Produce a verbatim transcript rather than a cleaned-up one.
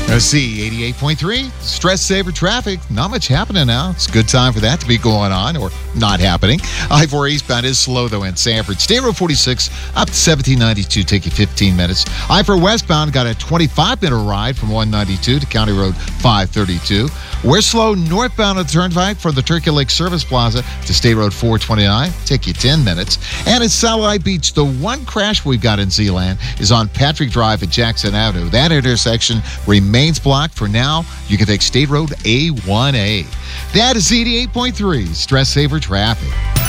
Let's see, eighty-eight point three, stress saver traffic. Not much happening now. It's a good time for that to be going on or not happening. I four eastbound is slow, though, in Sanford. State Road forty-six up to seventeen ninety-two, take you fifteen minutes. I four westbound got a twenty-five minute ride from one ninety-two to County Road five thirty-two. We're slow northbound on the Turnpike from the Turkey Lake Service Plaza to State Road four twenty-nine, take you ten minutes. And at Satellite Beach, the one crash we've got in Zeeland is on Patrick Drive at Jackson Avenue. That intersection remains blocked for now. You can take State Road A one A. That is eighty-eight point three, stress saver traffic.